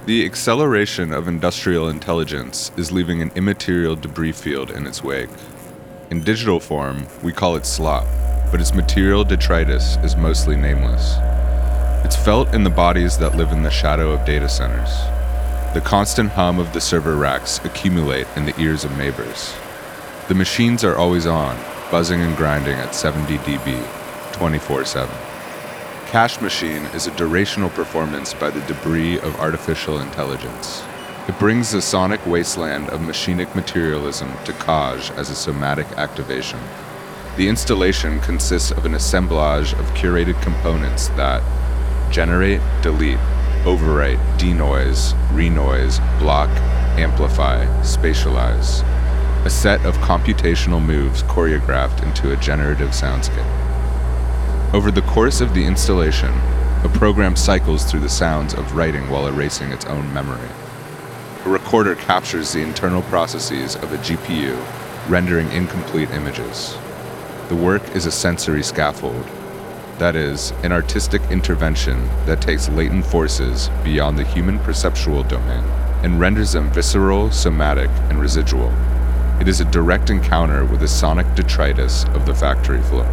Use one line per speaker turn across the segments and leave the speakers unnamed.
The acceleration of industrial intelligence is leaving an immaterial debris field in its wake. In digital form, we call it slop, but its material detritus is mostly nameless. It's felt in the bodies that live in the shadow of data centers. The constant hum of the server racks accumulate in the ears of neighbors. The machines are always on, buzzing and grinding at 70 dB, 24/7. Cache machine is a durational performance by the debris of artificial intelligence. It brings the sonic wasteland of machinic materialism to Kaj as a somatic activation. The installation consists of an assemblage of curated components that generate, delete, overwrite, denoise, renoise, block, amplify, spatialize. A set of computational moves choreographed into a generative soundscape. Over the course of the installation, a program cycles through the sounds of writing while erasing its own memory. A recorder captures the internal processes of a GPU, rendering incomplete images. The work is a sensory scaffold, that is, an artistic intervention that takes latent forces beyond the human perceptual domain and renders them visceral, somatic, and residual. It is a direct encounter with the sonic detritus of the factory floor.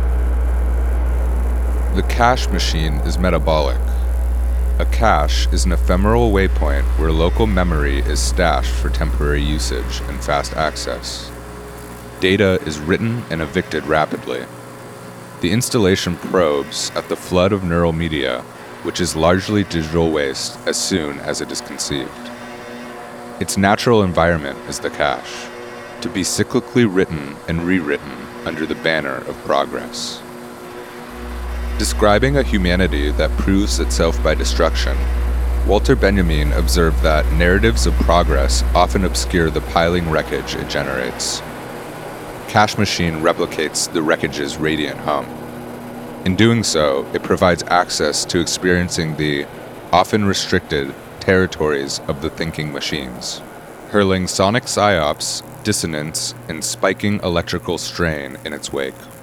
The cache machine is metabolic. A cache is an ephemeral waypoint where local memory is stashed for temporary usage and fast access. Data is written and evicted rapidly. The installation probes at the flood of neural media, which is largely digital waste as soon as it is conceived. Its natural environment is the cache, to be cyclically written and rewritten under the banner of progress. Describing a humanity that proves itself by destruction, Walter Benjamin observed that narratives of progress often obscure the piling wreckage it generates. Cache machine replicates the wreckage's radiant hum. In doing so, it provides access to experiencing the, often restricted, territories of the thinking machines, hurling sonic psyops, dissonance, and spiking electrical strain in its wake.